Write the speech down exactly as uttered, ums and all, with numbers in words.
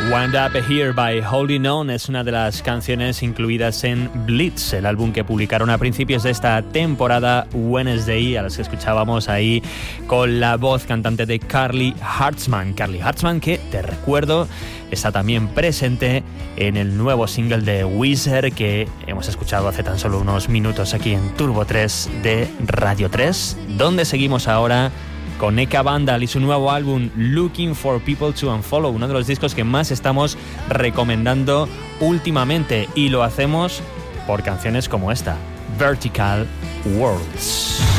Wound Up Here by Holding On es una de las canciones incluidas en Blitz, el álbum que publicaron a principios de esta temporada, Wednesday, a las que escuchábamos ahí con la voz cantante de Carly Hartzman. Carly Hartzman, que te recuerdo, está también presente en el nuevo single de Weezer que hemos escuchado hace tan solo unos minutos aquí en Turbo tres de Radio tres, donde seguimos ahora con Eka Vandal y su nuevo álbum Looking for People to Unfollow, uno de los discos que más estamos recomendando últimamente, y lo hacemos por canciones como esta, Vertical Worlds.